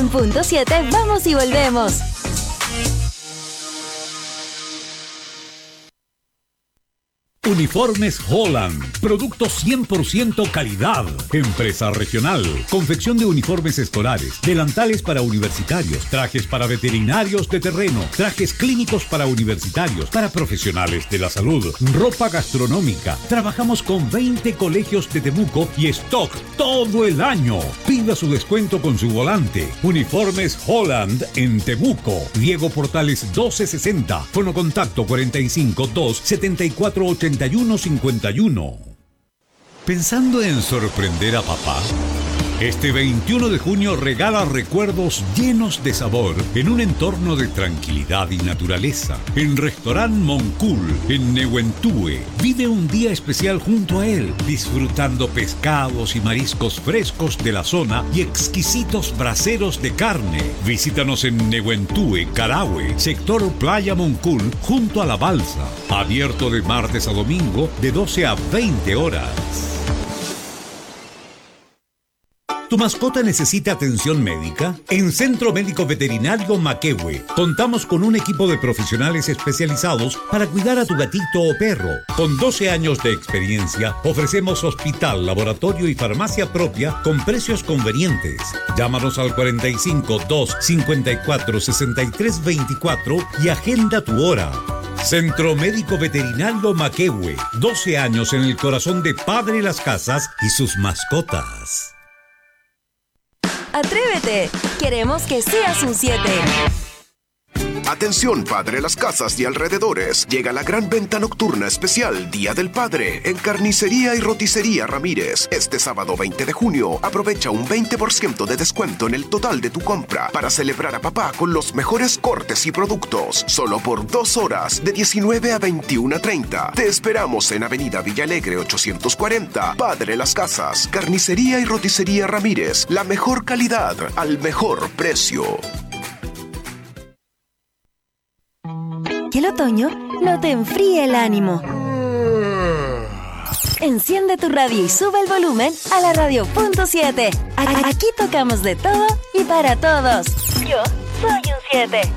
En punto 7 vamos y volvemos. Uniformes Holland, productos 100% calidad. Empresa regional, confección de uniformes escolares, delantales para universitarios, trajes para veterinarios de terreno, trajes clínicos para universitarios, para profesionales de la salud, ropa gastronómica. Trabajamos con 20 colegios de Temuco y stock todo el año. Pida su descuento con su volante. Uniformes Holland en Temuco. Diego Portales 1260. Fono contacto 45 2 74 81 51. ¿Pensando en sorprender a papá? Este 21 de junio regala recuerdos llenos de sabor en un entorno de tranquilidad y naturaleza. En Restaurant Moncul, en Nehuentúe, vive un día especial junto a él, disfrutando pescados y mariscos frescos de la zona y exquisitos braseros de carne. Visítanos en Nehuentúe, Carahue, sector Playa Moncul, junto a la balsa. Abierto de martes a domingo de 12 a 20 horas. ¿Tu mascota necesita atención médica? En Centro Médico Veterinario Maquehue contamos con un equipo de profesionales especializados para cuidar a tu gatito o perro. Con 12 años de experiencia, ofrecemos hospital, laboratorio y farmacia propia con precios convenientes. Llámanos al 45 2 54 63 24 y agenda tu hora. Centro Médico Veterinario Maquehue, 12 años en el corazón de Padre Las Casas y sus mascotas. ¡Atrévete! Queremos que seas un 7. Atención, Padre Las Casas y alrededores. Llega la gran venta nocturna especial Día del Padre en Carnicería y Roticería Ramírez. Este sábado 20 de junio, aprovecha un 20% de descuento en el total de tu compra para celebrar a papá con los mejores cortes y productos. Solo por 2 horas, de 19 a 21:30. Te esperamos en Avenida Villalegre 840. Padre Las Casas, Carnicería y Roticería Ramírez. La mejor calidad al mejor precio. Que el otoño no te enfríe el ánimo. Enciende tu radio y sube el volumen a la radio punto 7. Aquí tocamos de todo y para todos. Yo soy un 7.